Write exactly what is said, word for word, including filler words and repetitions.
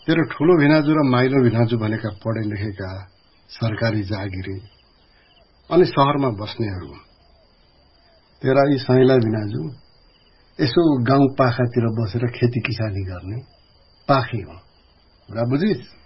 तेरो ठूलो भिनाजु र माइलो भिनाजु भनेका पढे लेखेका सरकारी जागिरी अनि शहरमा बस्नेहरू, तेरा यी साइला भिनाजु यसो गाउँ पाखातिर बसेर खेती किसानी गर्ने पाखी हो। कुरा बुझिस्?